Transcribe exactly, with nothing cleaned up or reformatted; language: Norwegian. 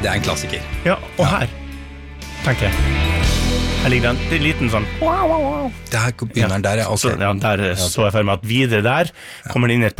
det er en klassiker. Ja, og her, tenker jeg, her ligger en, det er en liten sånn Der begynner den der, ja, så, ok. ja, der så jeg for meg at videre der kommer det inn et